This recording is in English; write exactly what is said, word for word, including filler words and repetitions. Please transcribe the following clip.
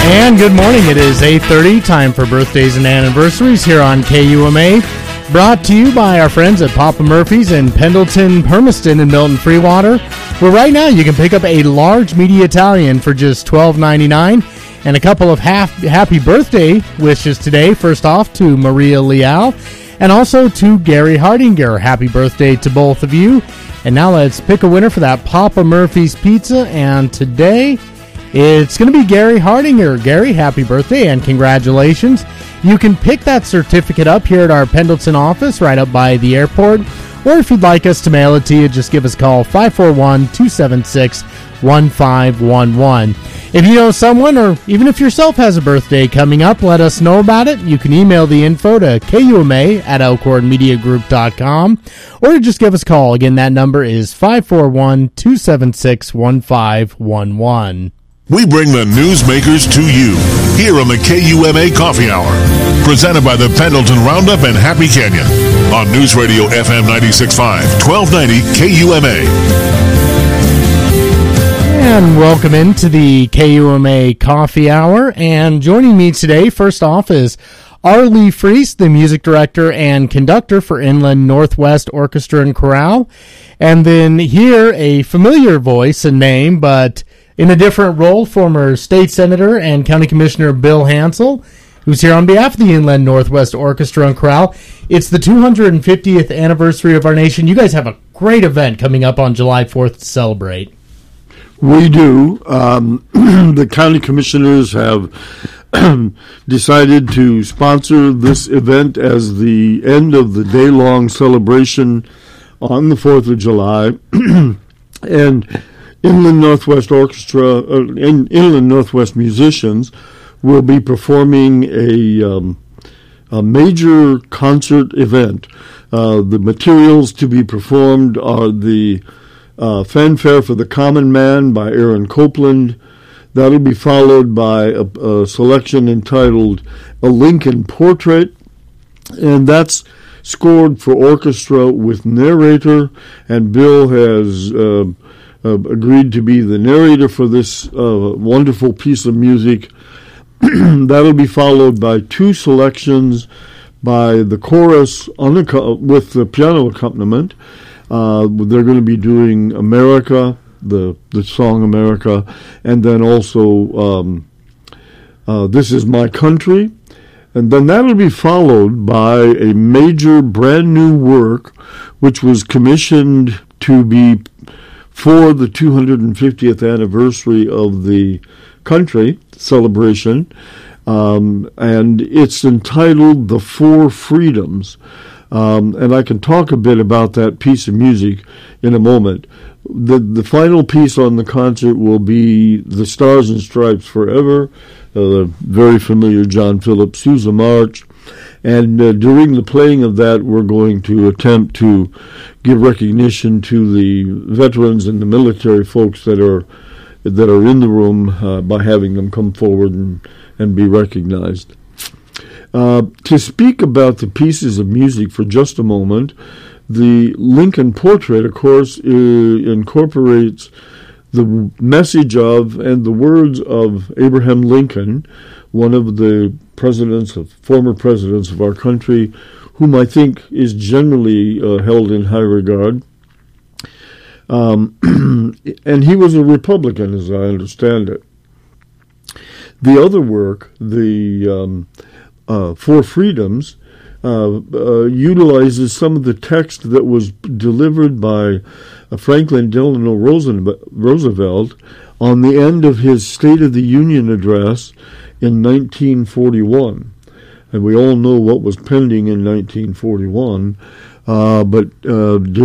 And good morning. It is eight thirty, time for birthdays and anniversaries here on K U M A. Brought to you by our friends at Papa Murphy's in Pendleton, Permiston, and Milton Freewater, where right now you can pick up a large meaty Italian for just twelve ninety-nine. And a couple of half, happy birthday wishes today. First off to Maria Leal and also to Gary Hardinger. Happy birthday to both of you. And now let's pick a winner for that Papa Murphy's Pizza. And today it's going to be Gary Hardinger. Gary, happy birthday and congratulations. You can pick that certificate up here at our Pendleton office right up by the airport. Or if you'd like us to mail it to you, just give us a call, five four one, two seven six, one five one one. If you know someone or even if yourself has a birthday coming up, let us know about it. You can email the info to K U M A at elkhorn media group dot com or just give us a call. Again, that number is five four one, two seven six, one five one one. We bring the newsmakers to you here on the K U M A Coffee Hour, presented by the Pendleton Roundup and Happy Canyon on News Radio F M ninety-six point five, twelve ninety K U M A. And welcome into the K U M A Coffee Hour. And joining me today, first off, is Arlie Freese, the music director and conductor for Inland Northwest Orchestra and Chorale. And then here, a familiar voice and name, but in a different role, former state senator and county commissioner Bill Hansel, who's here on behalf of the Inland Northwest Orchestra and Chorale. It's the two hundred fiftieth anniversary of our nation. You guys have a great event coming up on July fourth to celebrate. We do. Um, the county commissioners have decided to sponsor this event as the end of the day-long celebration on the fourth of July. And Inland Northwest Orchestra, uh, in, Inland Northwest musicians will be performing a, um, a major concert event. Uh, the materials to be performed are the uh, Fanfare for the Common Man by Aaron Copland. That'll be followed by a, a selection entitled A Lincoln Portrait, and that's scored for orchestra with narrator, and Bill has uh, Uh, agreed to be the narrator for this uh, wonderful piece of music. That'll be followed by two selections by the chorus on the co- with the piano accompaniment. Uh, they're going to be doing America, the the song America, and then also um, uh, This Is My Country. And then that'll be followed by a major brand new work which was commissioned to be for the two hundred fiftieth anniversary of the country celebration, um, and it's entitled The Four Freedoms. Um, and I can talk a bit about that piece of music in a moment. The the final piece on the concert will be The Stars and Stripes Forever, uh, the very familiar John Philip Sousa March. And uh, during the playing of that, we're going to attempt to give recognition to the veterans and the military folks that are that are in the room uh, by having them come forward and, and be recognized. Uh, to speak about the pieces of music for just a moment, the Lincoln Portrait, of course, uh, incorporates the message of and the words of Abraham Lincoln, one of the presidents of former presidents of our country, whom I think is generally uh, held in high regard. Um, and he was a Republican, as I understand it. The other work, the um, uh, Four Freedoms, uh, uh, utilizes some of the text that was delivered by uh, Franklin Delano Roosevelt on the end of his State of the Union address in nineteen forty-one. And we all know what was pending in nineteen forty-one, uh, but uh,